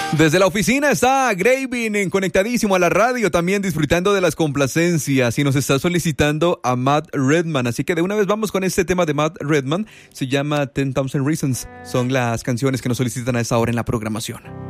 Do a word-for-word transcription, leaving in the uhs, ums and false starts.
Desde la oficina está Gravin conectadísimo a la radio, también disfrutando de las complacencias y nos está solicitando a Matt Redman. Así que de una vez vamos con este tema de Matt Redman. Se llama ten thousand Reasons. Son las canciones que nos solicitan a esta hora en la programación.